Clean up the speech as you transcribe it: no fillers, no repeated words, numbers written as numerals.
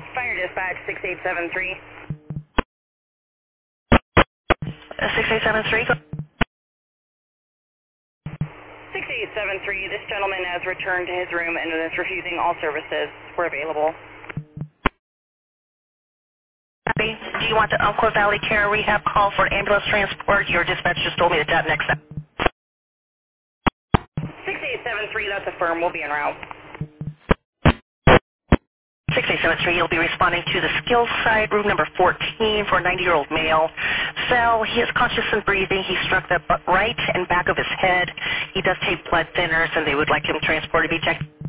Fire dispatch 6873. 6873. 6873, this gentleman has returned to his room and is refusing all services. We're available. Copy. Do you want the Umpqua Valley Care Rehab call for ambulance transport? Your dispatch just told me to tap next step. 6873, that's affirmed. We'll be en route. 6873, you'll be responding to the skills side, room number 14 for a 90-year-old male. Cell, he is conscious and breathing. He struck the right and back of his head. He does take blood thinners, and they would like him transported to be checked.